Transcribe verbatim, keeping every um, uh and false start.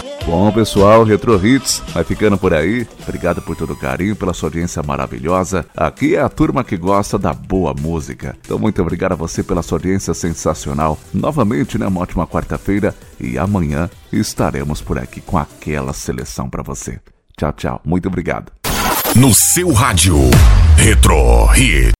Bom, pessoal, Retro Hits vai ficando por aí. Obrigado por todo o carinho, pela sua audiência maravilhosa. Aqui é a turma que gosta da boa música. Então, muito obrigado a você pela sua audiência sensacional. Novamente, né, uma ótima quarta-feira. E amanhã estaremos por aqui com aquela seleção para você. Tchau, tchau. Muito obrigado. No seu rádio, Retro Hits.